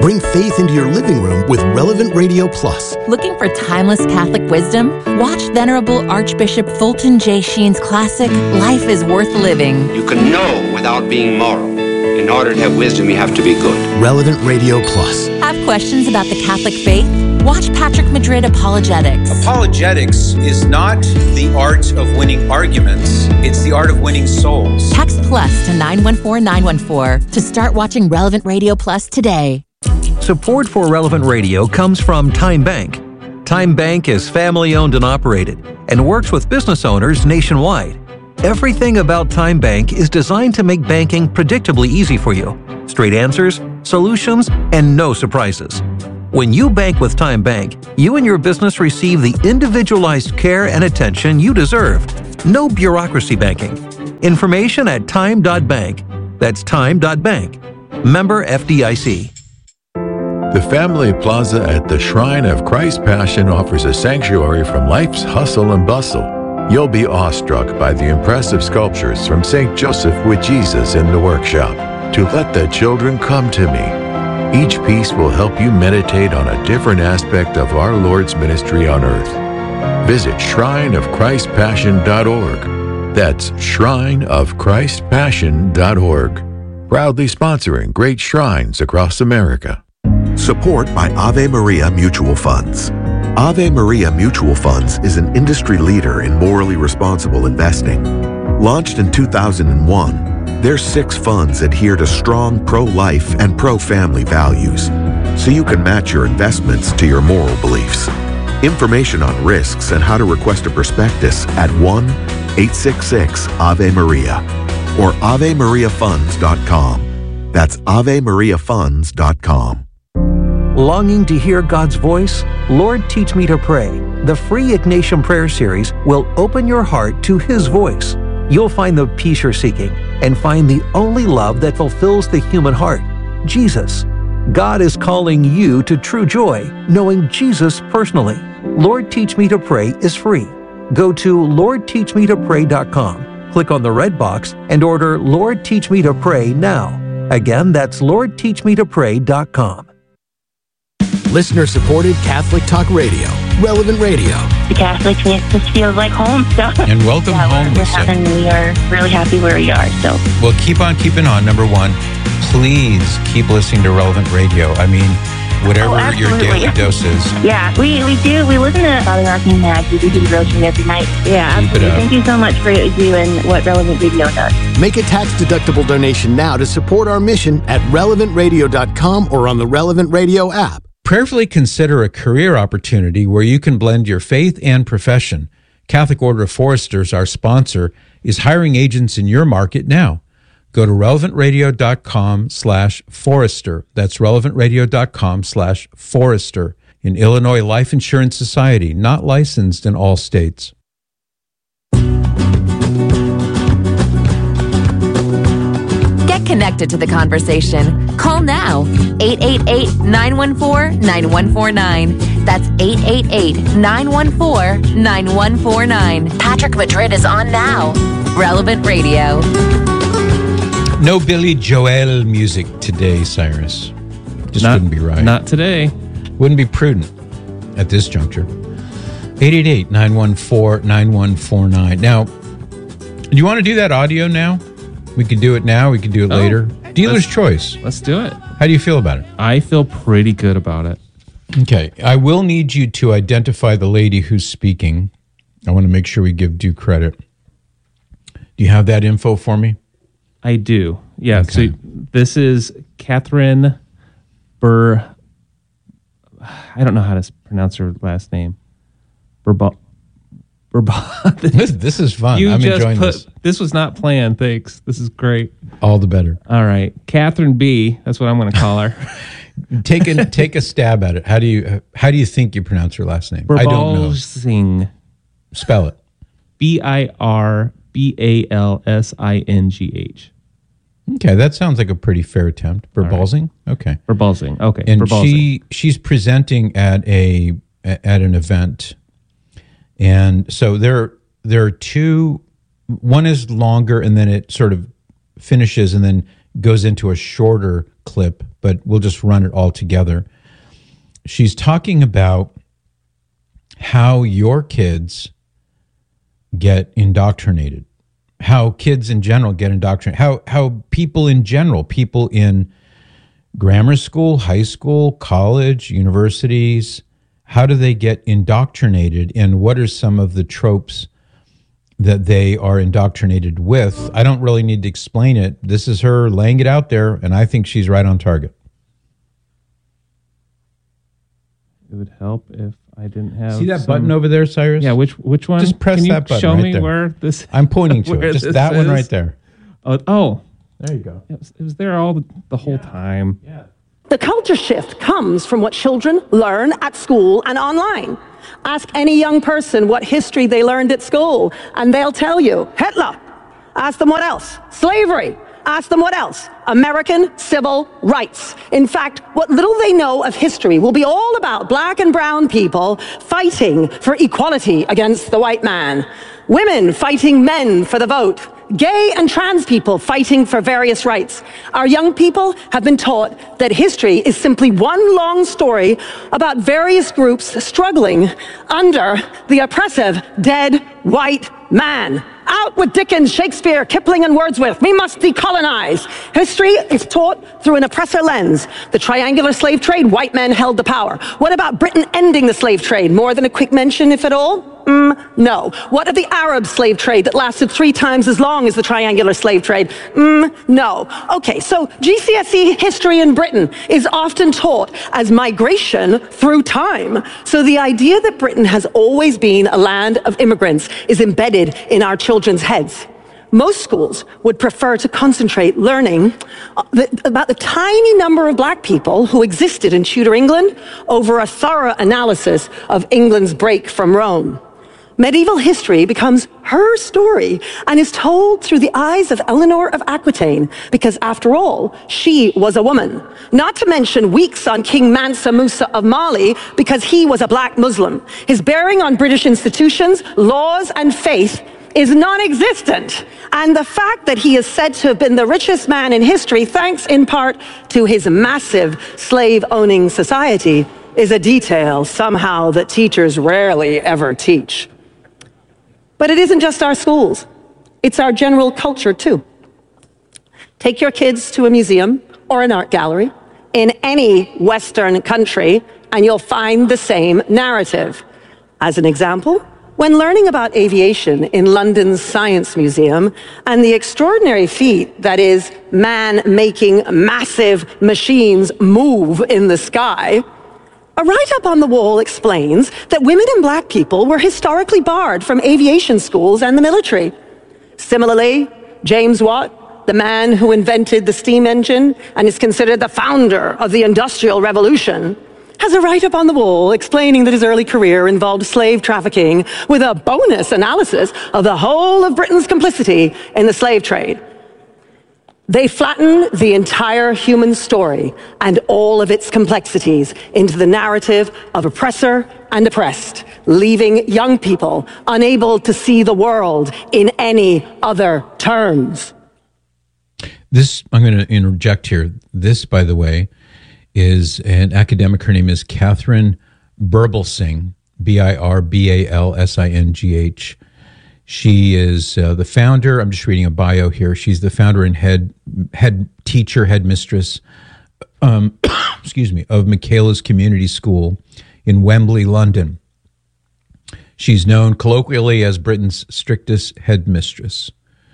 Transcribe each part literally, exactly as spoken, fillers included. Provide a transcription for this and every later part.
Bring faith into your living room with Relevant Radio Plus. Looking for timeless Catholic wisdom? Watch Venerable Archbishop Fulton J. Sheen's classic, Life is Worth Living. You can know without being moral. In order to have wisdom, you have to be good. Relevant Radio Plus. Have questions about the Catholic faith? Watch Patrick Madrid Apologetics. Apologetics is not the art of winning arguments. It's the art of winning souls. Text plus to nine one four nine one four to start watching Relevant Radio Plus today. Support for Relevant Radio comes from Time Bank. Time Bank is family-owned and operated and works with business owners nationwide. Everything about Time Bank is designed to make banking predictably easy for you. Straight answers, solutions, and no surprises. When you bank with Time Bank, you and your business receive the individualized care and attention you deserve. No bureaucracy banking. Information at time dot bank. That's time dot bank. Member F D I C. The Family Plaza at the Shrine of Christ Passion offers a sanctuary from life's hustle and bustle. You'll be awestruck by the impressive sculptures from Saint Joseph with Jesus in the workshop. To Let the Children Come to Me. Each piece will help you meditate on a different aspect of our Lord's ministry on earth. Visit shrine of christ passion dot org. That's shrine of christ passion dot org. Proudly sponsoring great shrines across America. Support by Ave Maria Mutual Funds. Ave Maria Mutual Funds is an industry leader in morally responsible investing. Launched in two thousand one, their six funds adhere to strong pro-life and pro-family values, so you can match your investments to your moral beliefs. Information on risks and how to request a prospectus at one eight six six Ave Maria or ave maria funds dot com. That's ave maria funds dot com. Longing to hear God's voice? Lord, Teach Me to Pray. The free Ignatian Prayer Series will open your heart to His voice. You'll find the peace you're seeking and find the only love that fulfills the human heart, Jesus. God is calling you to true joy, knowing Jesus personally. Lord, Teach Me to Pray is free. Go to lord teach me to pray dot com, click on the red box, and order Lord, Teach Me to Pray now. Again, that's lord teach me to pray dot com. Listener-supported Catholic Talk Radio. Relevant Radio. The Catholics makes us feel like home. So And welcome yeah, home, we're, we're Lisa. having, we are really happy where we are. So Well, keep on keeping on, number one. Please keep listening to Relevant Radio. I mean, whatever Oh, your absolutely. daily dose is. yeah, we, we do. We listen to Father Arcane Mag. We do the devotion every night. Yeah, Keep it absolutely. up. Thank you so much for what you do and what Relevant Radio does. Make a tax-deductible donation now to support our mission at relevant radio dot com or on the Relevant Radio app. Prayerfully consider a career opportunity where you can blend your faith and profession. Catholic Order of Foresters, our sponsor, is hiring agents in your market now. Go to relevant radio dot com slash forester. That's relevant radio dot com slash forester. In Illinois Life Insurance Society, not licensed in all states. Get connected to the conversation. Call now. eight eight eight, nine one four, nine one four nine. That's eight eight eight, nine one four, nine one four nine. Patrick Madrid is on now. Relevant Radio. No Billy Joel music today, Cyrus. Just Not- wouldn't be right. Not today. Wouldn't be prudent at this juncture. eight eight eight, nine one four, nine one four nine. Now, do you want to do that audio now? We could do it now. We could do it Oh, later. Dealer's let's- choice. Let's do it. How do you feel about it? I feel pretty good about it. Okay. I will need you to identify the lady who's speaking. I want to make sure we give due credit. Do you have that info for me? I do. Yeah. Okay. So this is Catherine Burr. I don't know how to pronounce her last name. Burba. Burba. This, this is fun. You I'm just enjoying put, this. This was not planned. Thanks. This is great. All the better. All right. Catherine B. That's what I'm going to call her. Take a take a stab at it. How do you how do you think you pronounce her last name? I don't know. Singh. Spell it. B I R B A L S I N G H. Okay, that sounds like a pretty fair attempt. Burbalsing? Okay. Burbalsing. Okay. And Burbalsing. she she's presenting at a at an event. And so there there are two, one is longer and then it sort of finishes and then goes into a shorter clip, but we'll just run it all together. She's talking about how your kids get indoctrinated, how kids in general get indoctrinated, how how people in general, people in grammar school, high school, college, universities, how do they get indoctrinated, and what are some of the tropes that they are indoctrinated with? I don't really need to explain it. This is her laying it out there, and I think she's right on target. It would help if I didn't have. See that some... button over there, Cyrus? Yeah, which which one? Just press Can you that button show right me there. where this? I'm pointing to it. Just that is? one right there. Oh, oh, there you go. It was, it was there all the, the whole yeah. time. Yeah. The culture shift comes from what children learn at school and online. Ask any young person what history they learned at school, and they'll tell you Hitler. Ask them what else? Slavery. Ask them what else? American civil rights. In fact, what little they know of history will be all about black and brown people fighting for equality against the white man. Women fighting men for the vote. Gay and trans people fighting for various rights. Our young people have been taught that history is simply one long story about various groups struggling under the oppressive dead white man. Out with Dickens, Shakespeare, Kipling, and Wordsworth. We must decolonize. History is taught through an oppressor lens. The triangular slave trade, white men held the power. What about Britain ending the slave trade? More than a quick mention, if at all? Mm, no. What of the Arab slave trade that lasted three times as long as the triangular slave trade? Mm, no. Okay, so G C S E history in Britain is often taught as migration through time. So the idea that Britain has always been a land of immigrants is embedded in our children's heads. Most schools would prefer to concentrate learning about the tiny number of black people who existed in Tudor England over a thorough analysis of England's break from Rome. Medieval history becomes her story and is told through the eyes of Eleanor of Aquitaine, because after all, she was a woman. Not to mention weeks on King Mansa Musa of Mali, because he was a black Muslim. His bearing on British institutions, laws, and faith is non-existent. And the fact that he is said to have been the richest man in history, thanks in part to his massive slave-owning society, is a detail somehow that teachers rarely ever teach. But it isn't just our schools. It's our general culture, too. Take your kids to a museum or an art gallery in any Western country, and you'll find the same narrative. As an example, when learning about aviation in London's Science Museum and the extraordinary feat that is man making massive machines move in the sky, a write-up on the wall explains that women and black people were historically barred from aviation schools and the military. Similarly, James Watt, the man who invented the steam engine and is considered the founder of the Industrial Revolution, has a write-up on the wall explaining that his early career involved slave trafficking with a bonus analysis of the whole of Britain's complicity in the slave trade. They flatten the entire human story and all of its complexities into the narrative of oppressor and oppressed, leaving young people unable to see the world in any other terms. This, I'm going to interject here. This, by the way, is an academic. Her name is Catherine Birbalsingh, B I R B A L S I N G H. She is uh, the founder, I'm just reading a bio here, she's the founder and head head teacher, headmistress, um, excuse me, of Michaela's Community School in Wembley, London. She's known colloquially as Britain's strictest headmistress.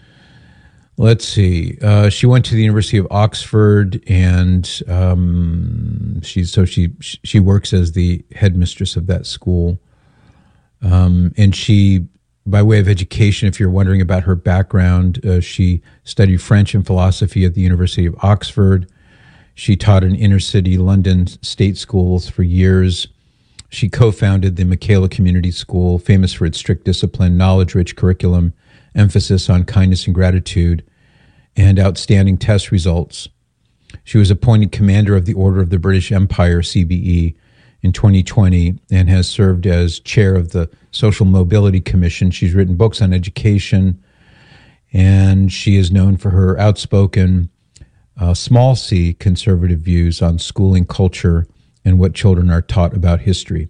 Let's see. Uh, she went to the University of Oxford, and um, she's so she she works as the headmistress of that school. Um, and she, by way of education, if you're wondering about her background, uh, she studied French and philosophy at the University of Oxford. She taught in inner-city London state schools for years. She co-founded the Michaela Community School, famous for its strict discipline, knowledge-rich curriculum, emphasis on kindness and gratitude, and outstanding test results. She was appointed commander of the Order of the British Empire, C B E, in twenty twenty, and has served as chair of the Social Mobility Commission. She's written books on education, and she is known for her outspoken uh, small c, conservative views on schooling culture and what children are taught about history.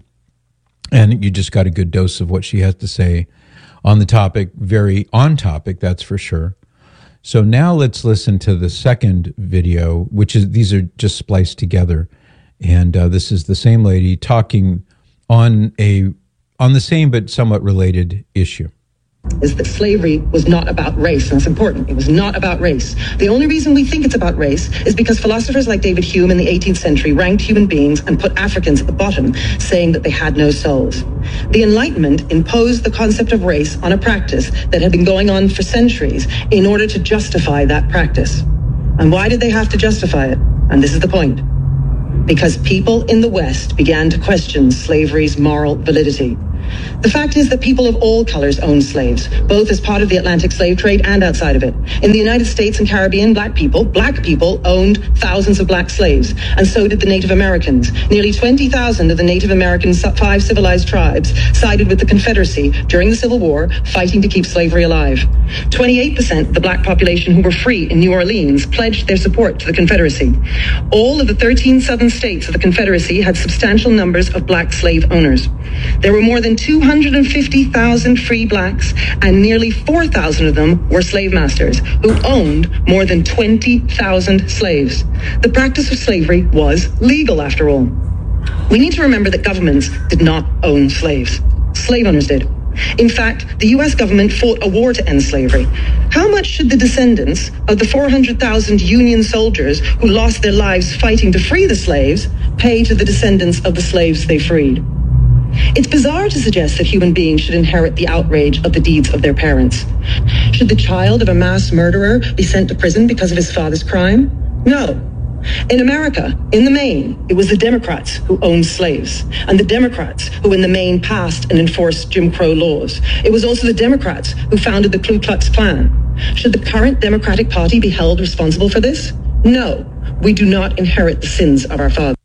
And you just got a good dose of what she has to say on the topic, very on topic, that's for sure. So now let's listen to the second video, which is, these are just spliced together. And uh, this is the same lady talking on a on the same but somewhat related issue. Is that slavery was not about race, and that's important. It was not about race. The only reason we think it's about race is because philosophers like David Hume in the eighteenth century ranked human beings and put Africans at the bottom, saying that they had no souls. The Enlightenment imposed the concept of race on a practice that had been going on for centuries in order to justify that practice. And why did they have to justify it? And this is the point. Because people in the West began to question slavery's moral validity. The fact is that people of all colors owned slaves, both as part of the Atlantic slave trade and outside of it. In the United States and Caribbean, black people, black people owned thousands of black slaves, and so did the Native Americans. Nearly twenty thousand of the Native American five civilized tribes sided with the Confederacy during the Civil War, fighting to keep slavery alive. twenty-eight percent of the black population who were free in New Orleans pledged their support to the Confederacy. All of the thirteen southern states of the Confederacy had substantial numbers of black slave owners. There were more than two hundred fifty thousand free blacks, and nearly four thousand of them were slave masters who owned more than twenty thousand slaves. The practice of slavery was legal, after all. We need to remember that governments did not own slaves. Slave owners did. In fact, the U S government fought a war to end slavery. How much should the descendants of the four hundred thousand Union soldiers who lost their lives fighting to free the slaves pay to the descendants of the slaves they freed? It's bizarre to suggest that human beings should inherit the outrage of the deeds of their parents. Should the child of a mass murderer be sent to prison because of his father's crime? No. In America, in the main, it was the Democrats who owned slaves, and the Democrats who in the main passed and enforced Jim Crow laws. It was also the Democrats who founded the Ku Klux Klan. Should the current Democratic Party be held responsible for this? No. We do not inherit the sins of our fathers.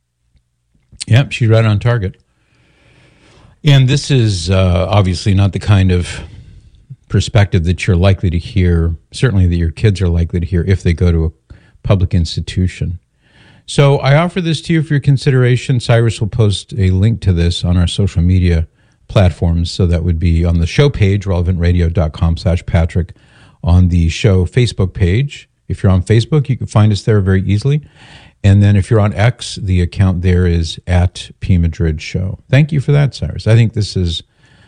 Yep, she's right on target. And this is uh, obviously not the kind of perspective that you're likely to hear, certainly that your kids are likely to hear if they go to a public institution. So I offer this to you for your consideration. Cyrus will post a link to this on our social media platforms. So that would be on the show page, relevantradio.com slash Patrick, on the show Facebook page. If you're on Facebook, you can find us there very easily. And then if you're on X, the account there is at P. Madrid Show. Thank you for that, Cyrus. I think this is,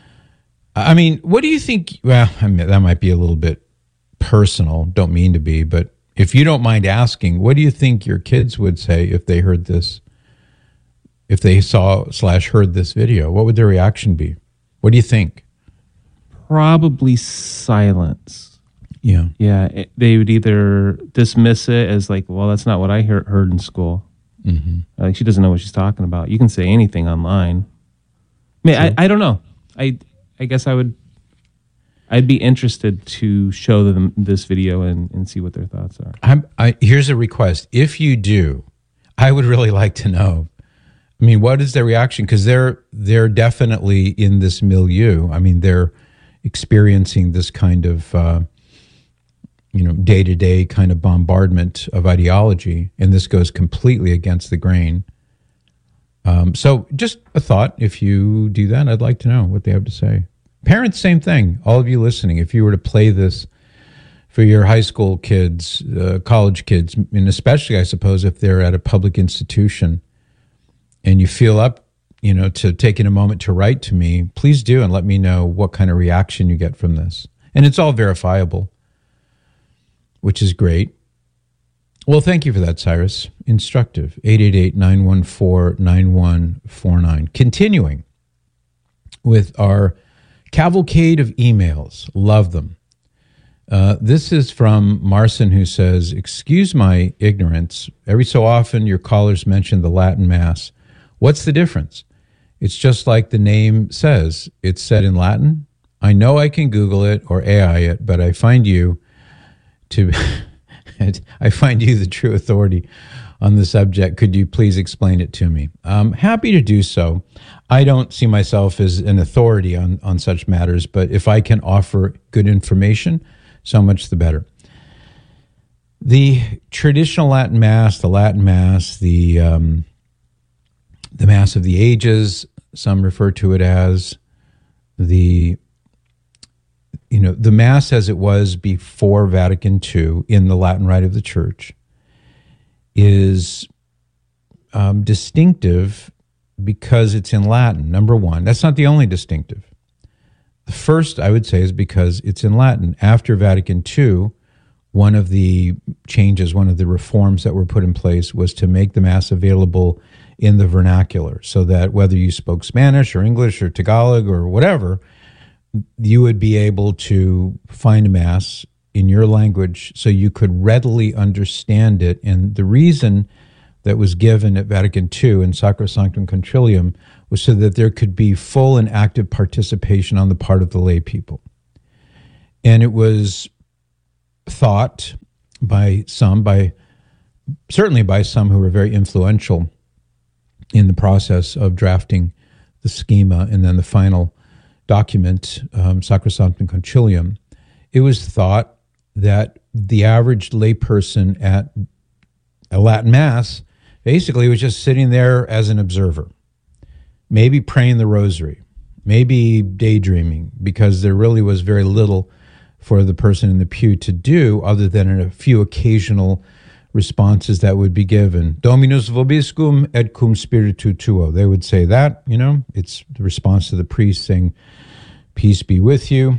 I mean, what do you think? Well, I mean, that might be a little bit personal. Don't mean to be, but if you don't mind asking, what do you think your kids would say if they heard this, if they saw slash heard this video? What would their reaction be? What do you think? Probably silence. Yeah. Yeah. It, they would either dismiss it as like, well, that's not what I heard, heard in school. Mm-hmm. Like, she doesn't know what she's talking about. You can say anything online. I mean, I, I don't know. I I guess I would, I'd be interested to show them this video and, and see what their thoughts are. I'm, I, here's a request. If you do, I would really like to know. I mean, what is their reaction? Because they're, they're definitely in this milieu. I mean, they're experiencing this kind of, uh, you know, day-to-day kind of bombardment of ideology, and this goes completely against the grain. Um, so just a thought, if you do that, I'd like to know what they have to say. Parents, same thing. All of you listening, if you were to play this for your high school kids, uh, college kids, and especially, I suppose, if they're at a public institution, and you feel up, you know, to taking a moment to write to me, please do, and let me know what kind of reaction you get from this. And it's all verifiable, which is great. Well, thank you for that, Cyrus. Instructive. eight eight eight, nine one four, nine one four nine. Continuing with our cavalcade of emails. Love them. Uh, this is from Marcin, who says, excuse my ignorance. Every so often, your callers mention the Latin Mass. What's the difference? It's just like the name says. It's said in Latin. I know I can Google it or A I it, but I find you to I find you the true authority on the subject. Could you please explain it to me? I'm happy to do so. I don't see myself as an authority on, on such matters, but if I can offer good information, so much the better. The traditional Latin Mass, the Latin Mass, the um, the Mass of the Ages, some refer to it as the, you know, the Mass as it was before Vatican Two in the Latin Rite of the Church is um, distinctive because it's in Latin, number one. That's not the only distinctive. The first, I would say, is because it's in Latin. After Vatican Two, one of the changes, one of the reforms that were put in place was to make the Mass available in the vernacular, so that whether you spoke Spanish or English or Tagalog or whatever, you would be able to find a Mass in your language so you could readily understand it. And the reason that was given at Vatican Two in Sacrosanctum Concilium was so that there could be full and active participation on the part of the lay people. And it was thought by some, by certainly by some who were very influential in the process of drafting the schema and then the final document, um, Sacrosanctum Concilium, it was thought that the average layperson at a Latin Mass basically was just sitting there as an observer, maybe praying the rosary, maybe daydreaming, because there really was very little for the person in the pew to do other than a few occasional responses that would be given. Dominus vobiscum et cum spiritu tuo. They would say that, you know, it's the response to the priest saying, peace be with you,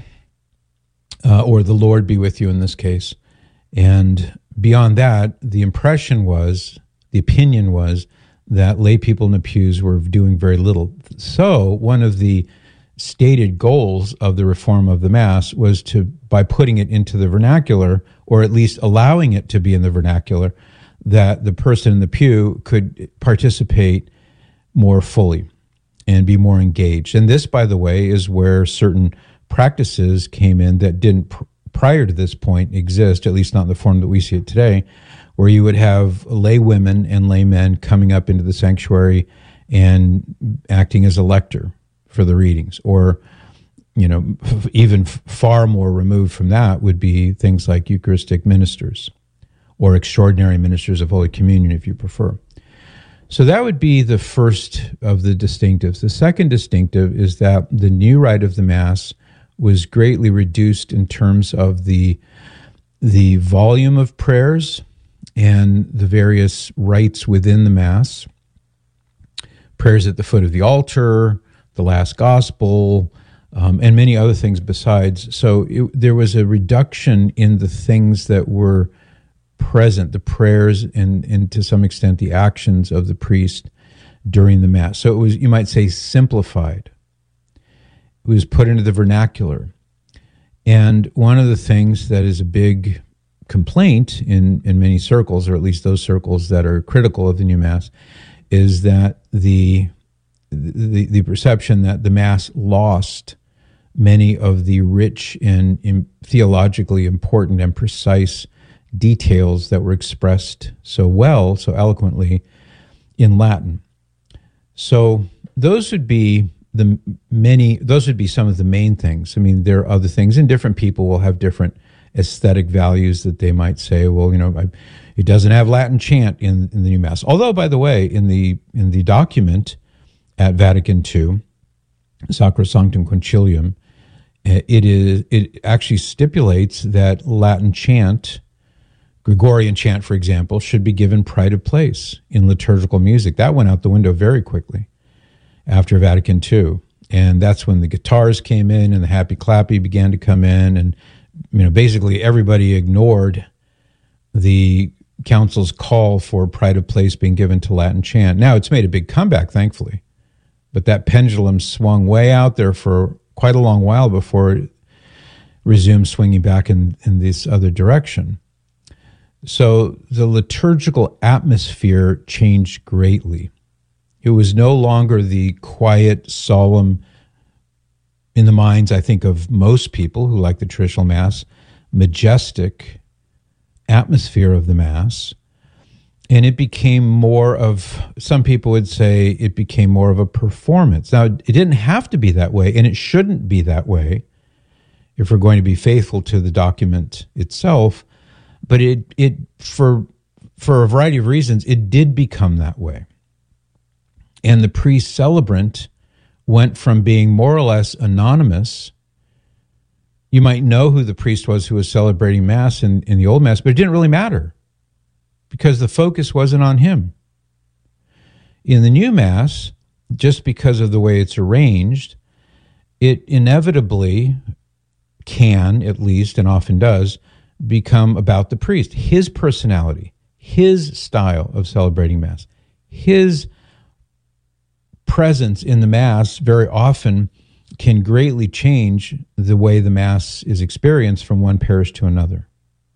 uh, or the Lord be with you in this case. And beyond that, the impression was, the opinion was, that lay people in the pews were doing very little. So one of the stated goals of the reform of the Mass was to, by putting it into the vernacular, or at least allowing it to be in the vernacular, that the person in the pew could participate more fully and be more engaged. And this, by the way, is where certain practices came in that didn't pr- prior to this point exist, at least not in the form that we see it today, where you would have lay women and lay men coming up into the sanctuary and acting as a lector for the readings. Or, you know, f- even f- far more removed from that would be things like Eucharistic ministers or extraordinary ministers of Holy Communion, if you prefer. So that would be the first of the distinctives. The second distinctive is that the new rite of the Mass was greatly reduced in terms of the the volume of prayers and the various rites within the Mass. Prayers at the foot of the altar, the last gospel, um, and many other things besides. So it, there was a reduction in the things that were present, the prayers and, and to some extent the actions of the priest during the Mass. So it was, you might say, simplified. It was put into the vernacular. And one of the things that is a big complaint in, in many circles, or at least those circles that are critical of the new Mass, is that the the, the perception that the Mass lost many of the rich and, and theologically important and precise details that were expressed so well, so eloquently in Latin. So those would be the many, those would be some of the main things. I mean, there are other things, and different people will have different aesthetic values that they might say, well, you know, I, it doesn't have Latin chant in, in the new Mass. Although, by the way, in the in the document at Vatican Two, Sacrosanctum Concilium, it is it actually stipulates that Latin chant, Gregorian chant, for example, should be given pride of place in liturgical music. That went out the window very quickly after Vatican Two. And that's when the guitars came in and the happy clappy began to come in. And, you know, basically everybody ignored the council's call for pride of place being given to Latin chant. Now, it's made a big comeback, thankfully. But that pendulum swung way out there for quite a long while before it resumed swinging back in, in this other direction. So the liturgical atmosphere changed greatly. It was no longer the quiet, solemn, in the minds, I think, of most people who like the traditional Mass, majestic atmosphere of the Mass. And it became more of, some people would say, it became more of a performance. Now, it didn't have to be that way, and it shouldn't be that way if we're going to be faithful to the document itself. But it it for for a variety of reasons, it did become that way. And the priest celebrant went from being more or less anonymous. You might know who the priest was who was celebrating Mass in, in the old Mass, but it didn't really matter because the focus wasn't on him. In the new Mass, just because of the way it's arranged, it inevitably can, at least, and often does, become about the priest, his personality, his style of celebrating Mass, his presence in the Mass very often can greatly change the way the Mass is experienced from one parish to another.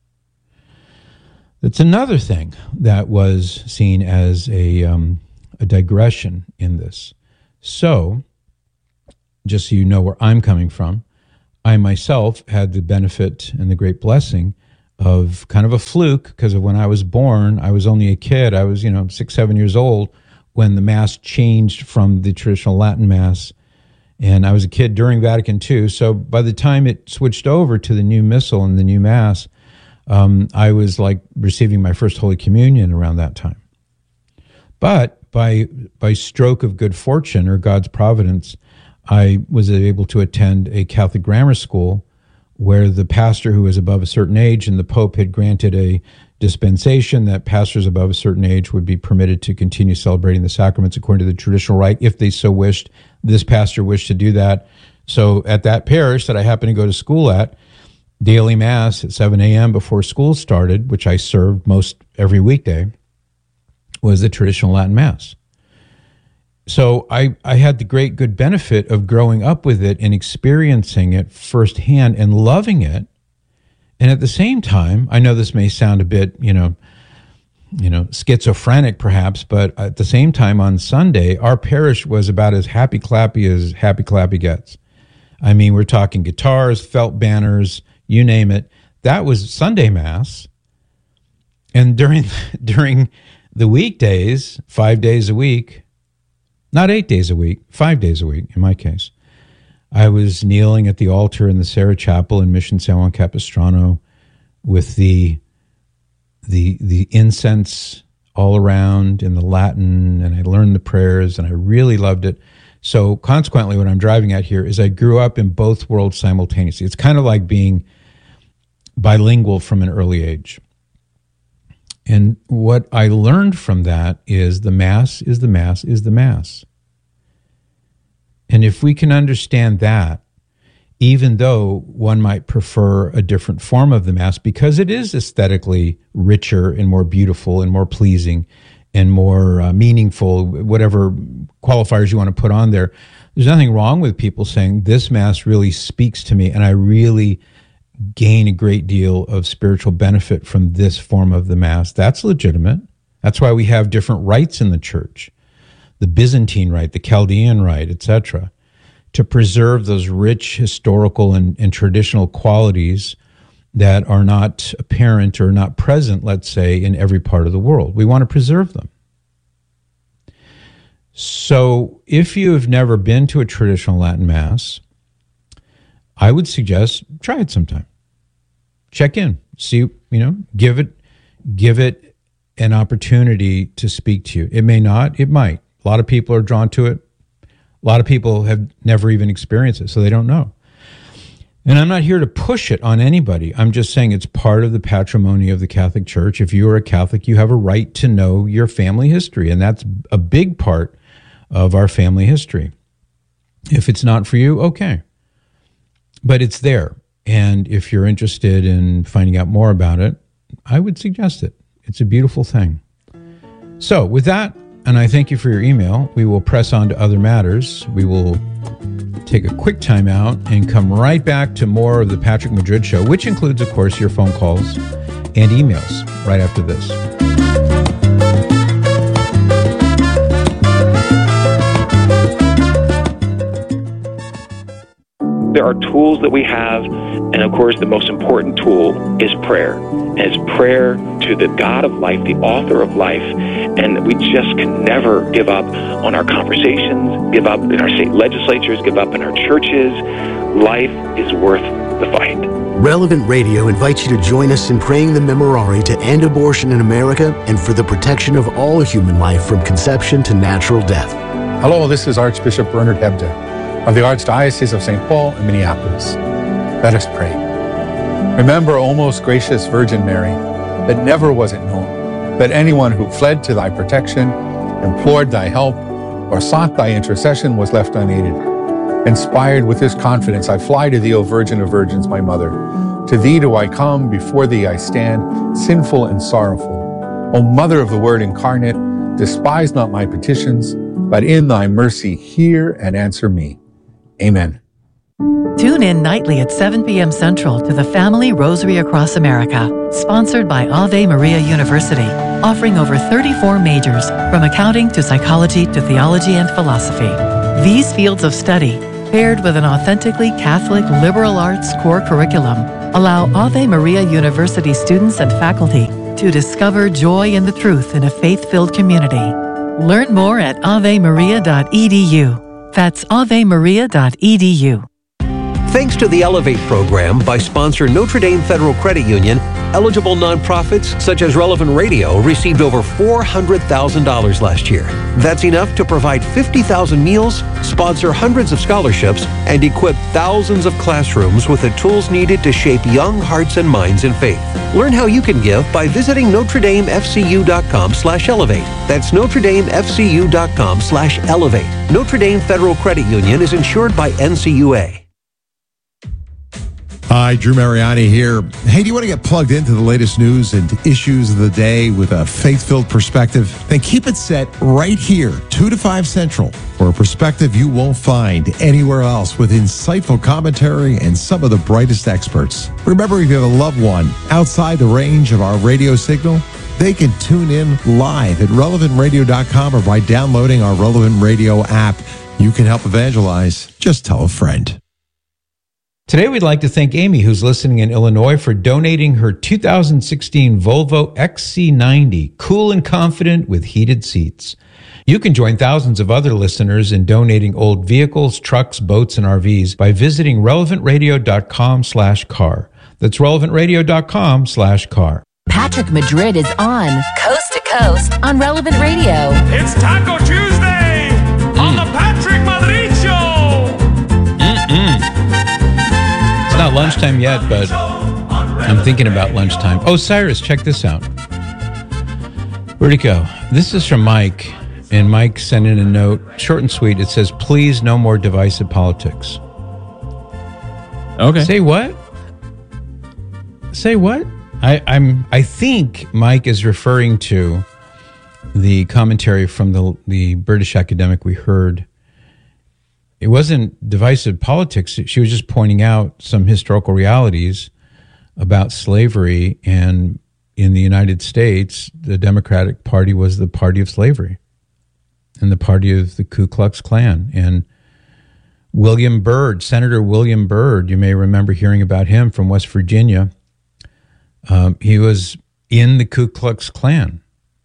That's another thing that was seen as a, um, a digression in this. So, just so you know where I'm coming from, I myself had the benefit and the great blessing of kind of a fluke, because of when I was born, I was only a kid. I was, you know, six, seven years old when the Mass changed from the traditional Latin Mass. And I was a kid during Vatican Two. So by the time it switched over to the new Missal and the new Mass, um, I was like receiving my first Holy Communion around that time. But by by stroke of good fortune or God's providence, I was able to attend a Catholic grammar school where the pastor who was above a certain age, and the Pope had granted a dispensation that pastors above a certain age would be permitted to continue celebrating the sacraments according to the traditional rite if they so wished. This pastor wished to do that. So at that parish that I happened to go to school at, daily Mass at seven a.m. before school started, which I served most every weekday, was the traditional Latin Mass. So I, I had the great good benefit of growing up with it and experiencing it firsthand and loving it. And at the same time, I know this may sound a bit, you know, you know, schizophrenic perhaps, but at the same time on Sunday, our parish was about as happy clappy as happy clappy gets. I mean, we're talking guitars, felt banners, you name it. That was Sunday Mass. And during during the weekdays, five days a week, not eight days a week, five days a week in my case, I was kneeling at the altar in the Serra Chapel in Mission San Juan Capistrano with the the the incense all around in the Latin, and I learned the prayers, and I really loved it. So consequently, what I'm driving at here is I grew up in both worlds simultaneously. It's kind of like being bilingual from an early age. And what I learned from that is the Mass is the Mass is the Mass. And if we can understand that, even though one might prefer a different form of the Mass, because it is aesthetically richer and more beautiful and more pleasing and more uh, meaningful, whatever qualifiers you want to put on there, there's nothing wrong with people saying, this Mass really speaks to me and I really gain a great deal of spiritual benefit from this form of the Mass. That's legitimate. That's why we have different rites in the church, the Byzantine rite, the Chaldean rite, et cetera, to preserve those rich historical and, and traditional qualities that are not apparent or not present, let's say, in every part of the world. We want to preserve them. So if you have never been to a traditional Latin Mass, I would suggest try it sometime. Check in, see, you know, give it, give it an opportunity to speak to you. It may not, it might. A lot of people are drawn to it. A lot of people have never even experienced it, so they don't know. And I'm not here to push it on anybody. I'm just saying it's part of the patrimony of the Catholic Church. If you are a Catholic, you have a right to know your family history, and that's a big part of our family history. If it's not for you, okay. But it's there. And if you're interested in finding out more about it, I would suggest it. It's a beautiful thing. So with that, and I thank you for your email, we will press on to other matters. We will take a quick time out and come right back to more of the Patrick Madrid Show, which includes, of course, your phone calls and emails right after this. There are tools that we have, and of course the most important tool is prayer. And it's prayer to the God of life, the author of life, and we just can never give up on our conversations, give up in our state legislatures, give up in our churches. Life is worth the fight. Relevant Radio invites you to join us in praying the Memorare to end abortion in America and for the protection of all human life from conception to natural death. Hello, this is Archbishop Bernard Hebda of the Archdiocese of Saint Paul in Minneapolis. Let us pray. Remember, O most gracious Virgin Mary, that never was it known that anyone who fled to thy protection, implored thy help, or sought thy intercession was left unaided. Inspired with this confidence, I fly to thee, O Virgin of Virgins, my mother. To thee do I come, before thee I stand, sinful and sorrowful. O Mother of the Word incarnate, despise not my petitions, but in thy mercy hear and answer me. Amen. Tune in nightly at seven p.m. Central to the Family Rosary Across America, sponsored by Ave Maria University, offering over thirty-four majors, from accounting to psychology to theology and philosophy. These fields of study, paired with an authentically Catholic liberal arts core curriculum, allow Ave Maria University students and faculty to discover joy in the truth in a faith-filled community. Learn more at ave maria dot e d u. That's ave maria dot e d u. Thanks to the Elevate program by sponsor Notre Dame Federal Credit Union, eligible nonprofits such as Relevant Radio received over four hundred thousand dollars last year. That's enough to provide fifty thousand meals, sponsor hundreds of scholarships, and equip thousands of classrooms with the tools needed to shape young hearts and minds in faith. Learn how you can give by visiting notre dame f c u dot com slash elevate. That's notre dame f c u dot com slash elevate. Notre Dame Federal Credit Union is insured by N C U A. Hi, Drew Mariani here. Hey, do you want to get plugged into the latest news and issues of the day with a faith-filled perspective? Then keep it set right here, two to five Central, for a perspective you won't find anywhere else, with insightful commentary and some of the brightest experts. Remember, if you have a loved one outside the range of our radio signal, they can tune in live at relevant radio dot com or by downloading our Relevant Radio app. You can help evangelize. Just tell a friend. Today, we'd like to thank Amy, who's listening in Illinois, for donating her two thousand sixteen Volvo X C ninety, cool and confident with heated seats. You can join thousands of other listeners in donating old vehicles, trucks, boats, and R Vs by visiting relevant radio dot com slash car. That's relevant radio dot com slash car. Patrick Madrid is on Coast to Coast on Relevant Radio. It's Taco Tuesday mm. on the Patrick Madrid Show. Mm-mm. It's not lunchtime yet, but I'm thinking about lunchtime. Oh, Cyrus, check this out. Where'd it go? This is from Mike, and Mike sent in a note, short and sweet. It says, please, no more divisive politics. Okay. Say what? Say what? I, I'm. I think Mike is referring to the commentary from the the British academic we heard. It wasn't divisive politics. She was just pointing out some historical realities about slavery. And in the United States, the Democratic Party was the party of slavery and the party of the Ku Klux Klan. And William Byrd, Senator William Byrd, you may remember hearing about him from West Virginia. Um, he was in the Ku Klux Klan.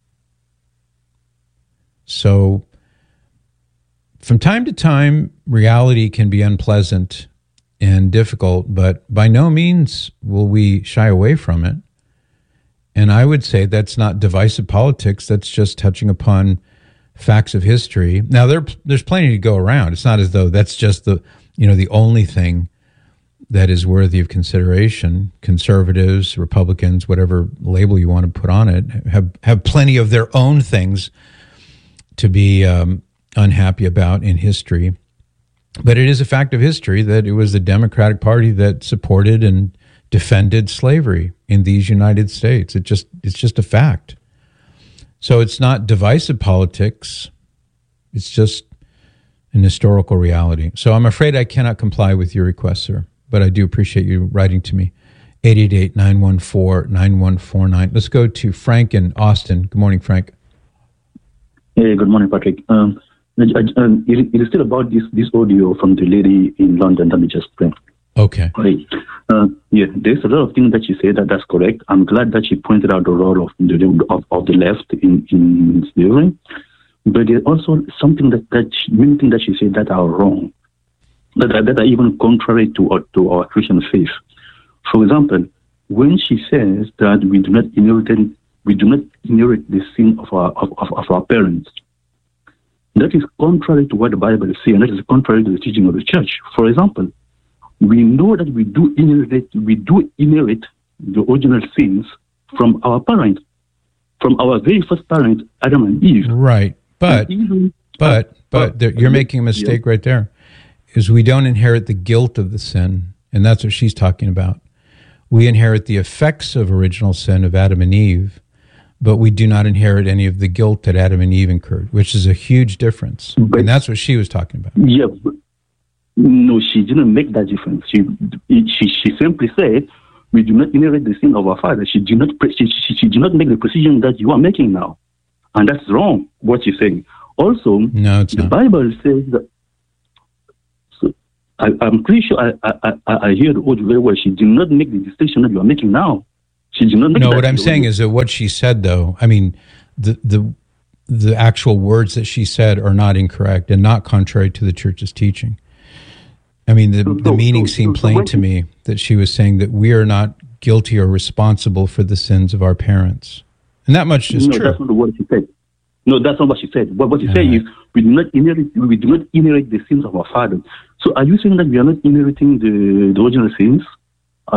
So from time to time, reality can be unpleasant and difficult, but by no means will we shy away from it. And I would say that's not divisive politics. That's just touching upon facts of history. Now, there, there's plenty to go around. It's not as though that's just the, you know, the only thing that is worthy of consideration. Conservatives, Republicans, whatever label you want to put on it, have, have plenty of their own things to be um, unhappy about in history. But it is a fact of history that it was the Democratic Party that supported and defended slavery in these United States. It just it's just a fact. So it's not divisive politics. It's just an historical reality. So I'm afraid I cannot comply with your request, sir. But I do appreciate you writing to me. eight eight eight, nine one four, nine one four nine. Let's go to Frank in Austin. Good morning, Frank. Hey, good morning, Patrick. Um, I, I, um, it, it is still about this, this audio from the lady in London that we just played. Okay. Right. Uh, yeah, there's a lot of things that she said that that's correct. I'm glad that she pointed out the role of the, of, of the left in, in slavery. But there's also something that, that she, many things that she said that are wrong. that are, that are even contrary to our, to our Christian faith. For example, when she says that we do not inherit we do not inherit the sin of our of, of, of our parents, that is contrary to what the Bible says, and that is contrary to the teaching of the church. For example, we know that we do inherit we do inherit the original sins from our parents, from our very first parents, Adam and Eve. Right, but even, but uh, but there, you're making a mistake yeah. right there. Is we don't inherit the guilt of the sin, and that's what she's talking about. We inherit the effects of original sin of Adam and Eve, but we do not inherit any of the guilt that Adam and Eve incurred, which is a huge difference. But, and that's what she was talking about. Yeah, but no, she didn't make that difference. She she, she simply said, we do not inherit the sin of our father. She did not she, she, she did not make the precision that you are making now. And that's wrong, what you're saying. Also, no, it's the not. Bible says that, so I, I'm pretty sure I, I, I, I hear the audio very well. She did not make the distinction that you are making now. She did not make No, that what I'm audio. saying is that what she said, though, I mean, the, the, the actual words that she said are not incorrect and not contrary to the church's teaching. I mean, the, So- the so- meaning so- seemed so plain when to she- me that she was saying that we are not guilty or responsible for the sins of our parents. And that much is no, true. that's not what she said. No, that's not what she said. What, what she All said right. is we do not inherit we do not inherit the sins of our father. So are you saying that we are not inheriting the, the original sins?